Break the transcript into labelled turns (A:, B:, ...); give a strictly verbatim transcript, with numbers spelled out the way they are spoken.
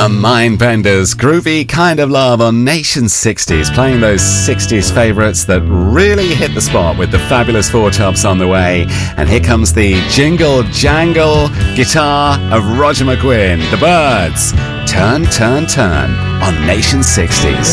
A: The Mindbenders, groovy kind of love on Nation sixties, playing those sixties favourites that really hit the spot with the fabulous Four Tops on the way. And here comes the jingle jangle guitar of Roger McGuinn, The Byrds. Turn, turn, turn on Nation sixties.